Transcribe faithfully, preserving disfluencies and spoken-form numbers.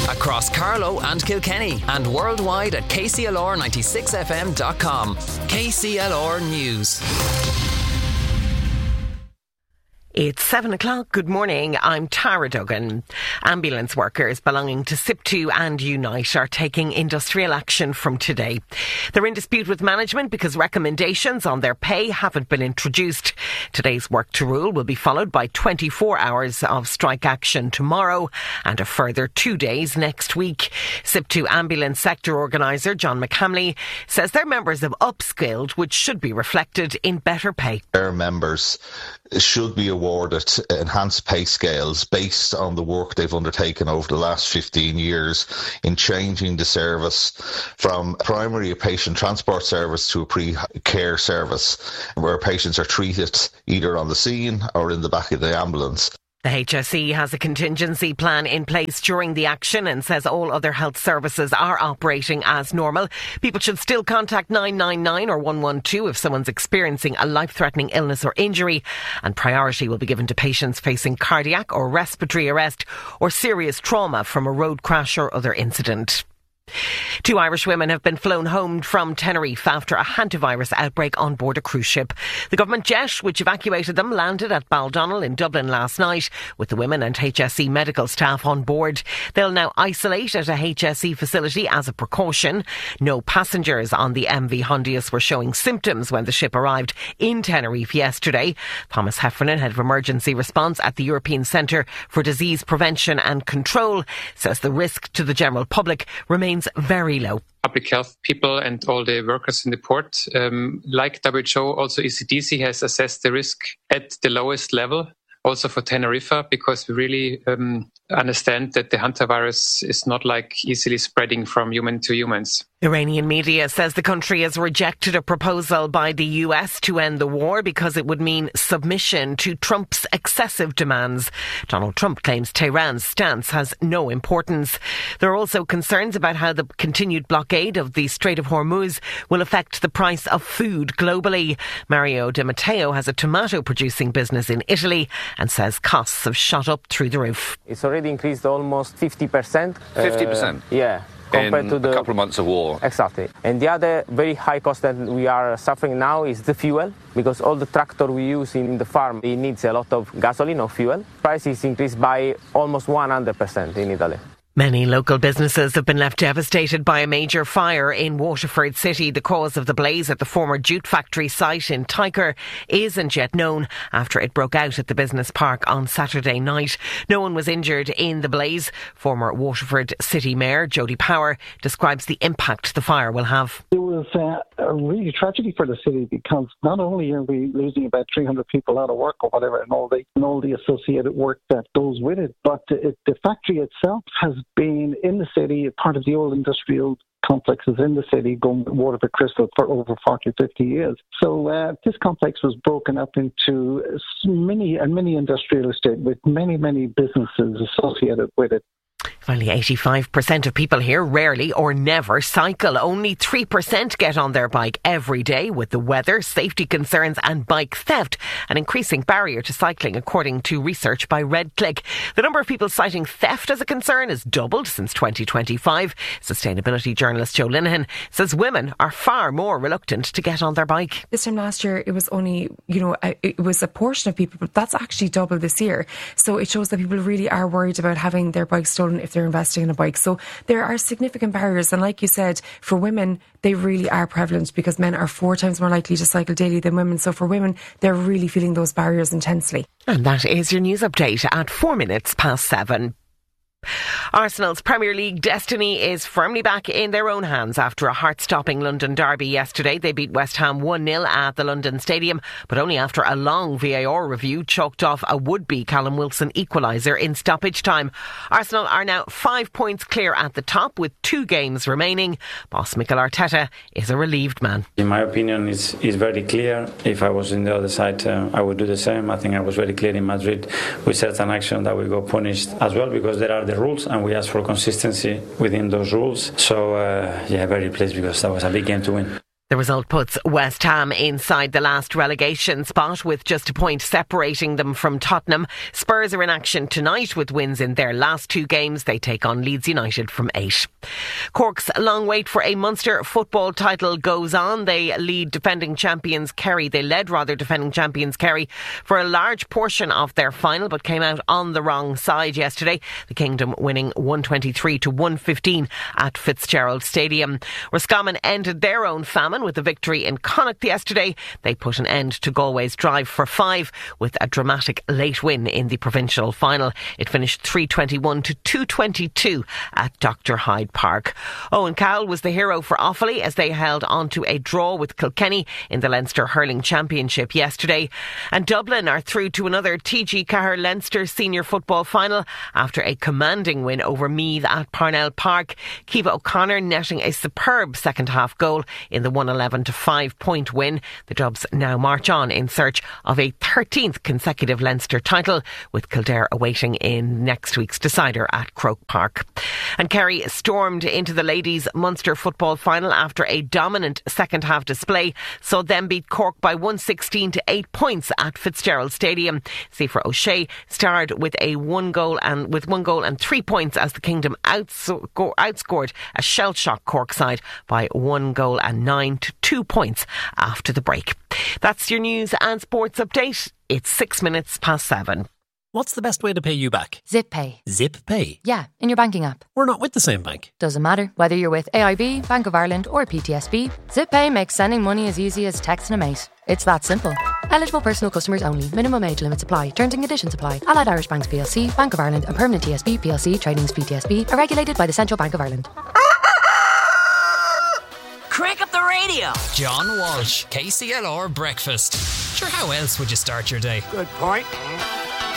Across Carlow and Kilkenny and worldwide at K C L R ninety-six F M dot com. K C L R News. It's seven o'clock. Good morning. I'm Tara Duggan. Ambulance workers belonging to SIPTU and Unite are taking industrial action from today. They're in dispute with management because recommendations on their pay haven't been introduced. Today's work to rule will be followed by twenty-four hours of strike action tomorrow and a further two days next week. SIPTU ambulance sector organiser John McHamley says their members have upskilled, which should be reflected in better pay. Their members should be awarded enhanced pay scales based on the work they've undertaken over the last fifteen years in changing the service from primary patient transport service to a pre-care service where patients are treated either on the scene or in the back of the ambulance. The H S E has a contingency plan in place during the action and says all other health services are operating as normal. People should still contact nine nine nine or one one two if someone's experiencing a life-threatening illness or injury, and priority will be given to patients facing cardiac or respiratory arrest or serious trauma from a road crash or other incident. Two Irish women have been flown home from Tenerife after a hantavirus outbreak on board a cruise ship. The government jet, which evacuated them, landed at Baldonnel in Dublin last night with the women and H S E medical staff on board. They'll now isolate at a H S E facility as a precaution. No passengers on the M V Hondius were showing symptoms when the ship arrived in Tenerife yesterday. Thomas Heffernan, head of emergency response at the European Centre for Disease Prevention and Control, says the risk to the general public remains very low. Public health people and all the workers in the port, um, like W H O, also E C D C has assessed the risk at the lowest level, also for Tenerife, because we really um, understand that the hantavirus is not like easily spreading from human to humans. Iranian media says the country has rejected a proposal by the U S to end the war because it would mean submission to Trump's excessive demands. Donald Trump claims Tehran's stance has no importance. There are also concerns about how the continued blockade of the Strait of Hormuz will affect the price of food globally. Mario Di Matteo has a tomato producing business in Italy and says costs have shot up through the roof. It's already increased almost fifty percent. fifty percent? Uh, yeah. Compared in to the, a couple of months of war. Exactly. And the other very high cost that we are suffering now is the fuel, because all the tractor we use in the farm, it needs a lot of gasoline or fuel. Price is increased by almost one hundred percent in Italy. Many local businesses have been left devastated by a major fire in Waterford City. The cause of the blaze at the former jute factory site in Tyker isn't yet known after it broke out at the business park on Saturday night. No one was injured in the blaze. Former Waterford City Mayor Jody Power describes the impact the fire will have. It was uh, a really tragedy for the city because not only are we losing about three hundred people out of work or whatever and all the, and all the associated work that goes with it, but it, the factory itself has been in the city, part of the old industrial complexes in the city, going with Waterford Crystal for over forty, fifty years. So uh, this complex was broken up into many and many industrial estate with many, many businesses associated with it. Only eighty-five percent of people here rarely or never cycle. Only three percent get on their bike every day, with the weather, safety concerns and bike theft an increasing barrier to cycling, according to research by RedClick. The number of people citing theft as a concern has doubled since twenty twenty-five. Sustainability journalist Jo Linehan says women are far more reluctant to get on their bike. This time last year, it was only, you know, it was a portion of people, but that's actually double this year. So it shows that people really are worried about having their bike stolen if they're investing in a bike. So there are significant barriers, and like you said, for women they really are prevalent because men are four times more likely to cycle daily than women. So for women, they're really feeling those barriers intensely. And that is your news update at four minutes past seven. Arsenal's Premier League destiny is firmly back in their own hands after a heart-stopping London derby yesterday. They beat West Ham one nil at the London Stadium, but only after a long V A R review chalked off a would-be Callum Wilson equaliser in stoppage time. Arsenal are now five points clear at the top with two games remaining. Boss Mikel Arteta is a relieved man. In my opinion, it's, it's very clear. If I was in the other side, uh, I would do the same. I think I was very clear in Madrid with certain action that we got punished as well, because there are the rules and we ask for consistency within those rules. So uh, yeah, very pleased because that was a big game to win. The result puts West Ham inside the last relegation spot with just a point separating them from Tottenham. Spurs are in action tonight with wins in their last two games. They take on Leeds United from eight. Cork's long wait for a Munster football title goes on. They lead defending champions Kerry. They led rather defending champions Kerry for a large portion of their final but came out on the wrong side yesterday. The Kingdom winning one twenty-three to one fifteen at Fitzgerald Stadium. Roscommon ended their own famine with a victory in Connacht yesterday. They put an end to Galway's drive for five with a dramatic late win in the provincial final. It finished three twenty-one to two twenty-two at Doctor Hyde Park. Owen Cowell was the hero for Offaly as they held on to a draw with Kilkenny in the Leinster Hurling Championship yesterday. And Dublin are through to another T G Ceathair Leinster senior football final after a commanding win over Meath at Parnell Park. Kiva O'Connor netting a superb second half goal in the one eleven to five point win. The Dubs now march on in search of a thirteenth consecutive Leinster title, with Kildare awaiting in next week's decider at Croke Park. And Kerry stormed into the ladies' Munster football final after a dominant second half display saw them beat Cork by one sixteen to eight points at Fitzgerald Stadium. Saoirse O'Shea starred with a one goal and with one goal and three points as the Kingdom outsco- outscored a shell-shocked Cork side by one goal and nine to two points after the break. That's your news and sports update. It's six minutes past seven. What's the best way to pay you back? Zip Pay. Zip Pay? Yeah, in your banking app. We're not with the same bank. Doesn't matter. Whether you're with A I B, Bank of Ireland or P T S B, Zip Pay makes sending money as easy as texting a mate. It's that simple. Eligible personal customers only. Minimum age limits apply. Terms and conditions apply. Allied Irish Banks P L C, Bank of Ireland and Permanent T S B P L C Trading as P T S B are regulated by the Central Bank of Ireland. Crank up the radio. John Walsh, K C L R Breakfast. Sure, how else would you start your day? Good point.